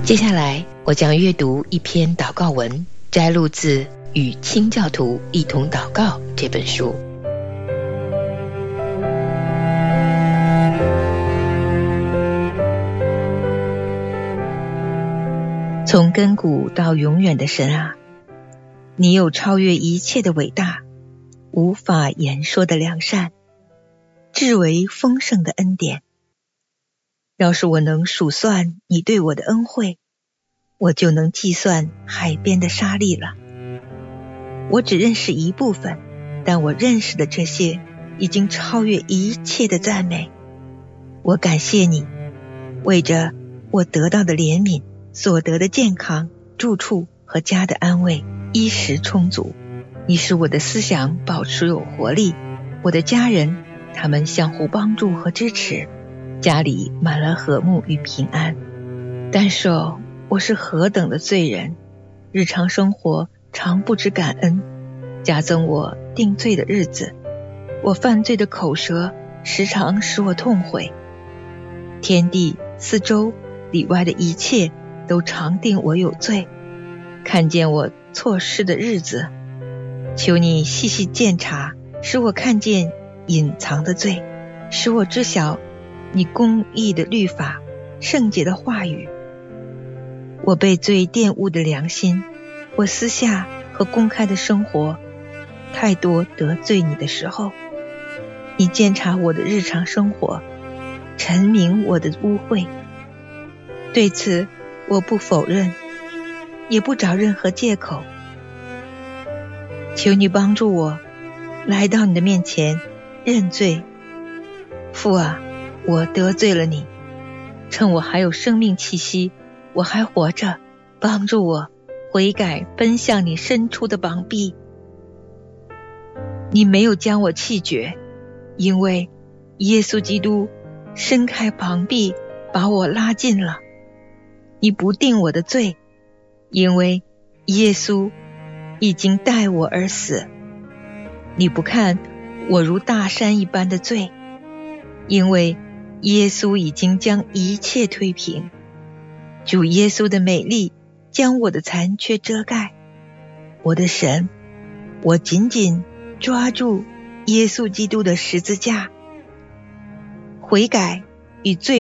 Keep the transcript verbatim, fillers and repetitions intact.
接下来我将阅读一篇祷告文，摘录自《与清教徒一同祷告》这本书。从亘古到永远的神啊，你有超越一切的伟大，无法言说的良善，至为丰盛的恩典。要是我能数算你对我的恩惠，我就能计算海边的沙粒了。我只认识一部分，但我认识的这些已经超越一切的赞美。我感谢你，为着我得到的怜悯，所得的健康、住处和家的安慰，衣食充足。你使我的思想保持有活力，我的家人，他们相互帮助和支持，家里满了和睦与平安。但是哦，我是何等的罪人，日常生活常不知感恩，加增我定罪的日子。我犯罪的口舌时常使我痛悔，天地四周里外的一切都常定我有罪。看见我错失的日子，求你细细鉴察，使我看见隐藏的罪，使我知晓你公义的律法，圣洁的话语。我被罪玷污的良心，我私下和公开的生活太多得罪你的时候，你鉴察我的日常生活，陈明我的污秽。对此我不否认，也不找任何借口。求你帮助我来到你的面前认罪。父啊，我得罪了你，趁我还有生命气息，我还活着，帮助我悔改，奔向你伸出的膀臂。你没有将我弃绝，因为耶稣基督伸开膀臂把我拉近了。你不定我的罪，因为耶稣已经代我而死。你不看我如大山一般的罪，因为耶稣已经将一切推平。主耶稣的美丽将我的残缺遮盖。我的神，我紧紧抓住耶稣基督的十字架，悔改与罪